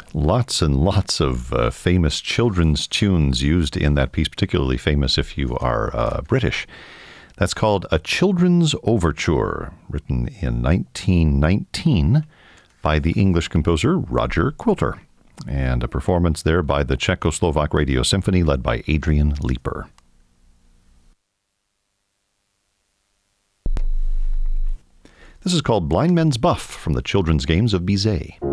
Lots and lots of famous children's tunes used in that piece, particularly famous if you are British. That's called A Children's Overture, written in 1919 by the English composer Roger Quilter, and a performance there by the Czechoslovak Radio Symphony led by Adrian Leeper. This is called Blind Men's Buff from the Children's Games of Bizet.